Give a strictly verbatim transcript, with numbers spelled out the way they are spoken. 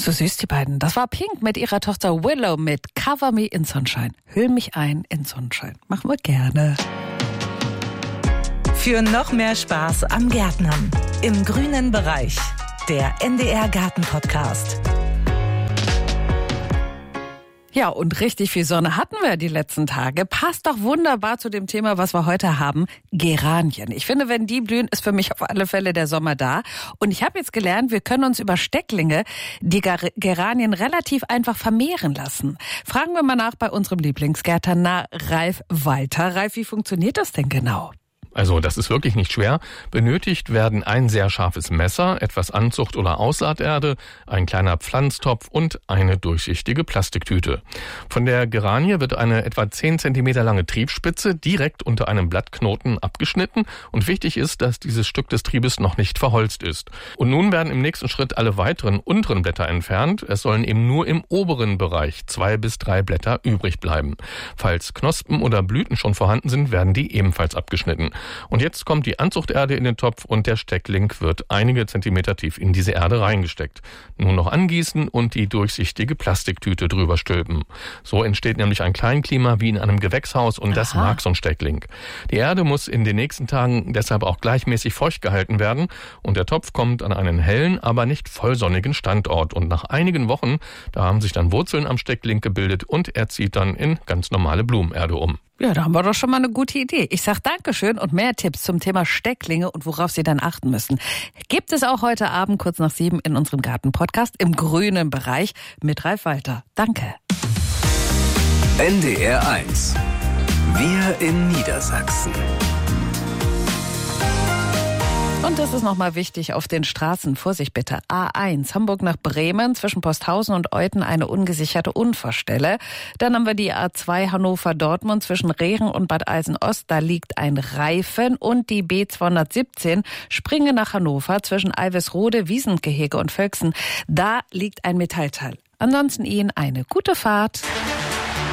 So süß, die beiden. Das war Pink mit ihrer Tochter Willow mit Cover Me in Sunshine. Hüll mich ein in Sonnenschein. Machen wir gerne. Für noch mehr Spaß am Gärtnern. Im grünen Bereich. Der N D R Garten Podcast. Ja, und richtig viel Sonne hatten wir die letzten Tage. Passt doch wunderbar zu dem Thema, was wir heute haben, Geranien. Ich finde, wenn die blühen, ist für mich auf alle Fälle der Sommer da. Und ich habe jetzt gelernt, wir können uns über Stecklinge die Ger- Geranien relativ einfach vermehren lassen. Fragen wir mal nach bei unserem Lieblingsgärtner Ralf Walter. Ralf, wie funktioniert das denn genau? Also das ist wirklich nicht schwer. Benötigt werden ein sehr scharfes Messer, etwas Anzucht- oder Aussaaterde, ein kleiner Pflanztopf und eine durchsichtige Plastiktüte. Von der Geranie wird eine etwa zehn Zentimeter lange Triebspitze direkt unter einem Blattknoten abgeschnitten und wichtig ist, dass dieses Stück des Triebes noch nicht verholzt ist. Und nun werden im nächsten Schritt alle weiteren unteren Blätter entfernt. Es sollen eben nur im oberen Bereich zwei bis drei Blätter übrig bleiben. Falls Knospen oder Blüten schon vorhanden sind, werden die ebenfalls abgeschnitten. Und jetzt kommt die Anzuchterde in den Topf und der Steckling wird einige Zentimeter tief in diese Erde reingesteckt. Nur noch angießen und die durchsichtige Plastiktüte drüber stülpen. So entsteht nämlich ein Kleinklima wie in einem Gewächshaus und das Aha. mag so ein Steckling. Die Erde muss in den nächsten Tagen deshalb auch gleichmäßig feucht gehalten werden und der Topf kommt an einen hellen, aber nicht vollsonnigen Standort. Und nach einigen Wochen, da haben sich dann Wurzeln am Steckling gebildet und er zieht dann in ganz normale Blumenerde um. Ja, da haben wir doch schon mal eine gute Idee. Ich sag Dankeschön und mehr Tipps zum Thema Stecklinge und worauf Sie dann achten müssen gibt es auch heute Abend kurz nach sieben in unserem Garten-Podcast im grünen Bereich mit Ralf Walter. Danke. N D R eins. Wir in Niedersachsen. Und das ist nochmal wichtig auf den Straßen. Vorsicht bitte. A eins, Hamburg nach Bremen, zwischen Posthausen und Euthen eine ungesicherte Unfallstelle. Dann haben wir die A zwei Hannover-Dortmund zwischen Rehren und Bad Eilsen-Ost. Da liegt ein Reifen. Und die B zweihundertsiebzehn Springe nach Hannover zwischen Alvesrode, Wiesengehege und Völksen. Da liegt ein Metallteil. Ansonsten Ihnen eine gute Fahrt.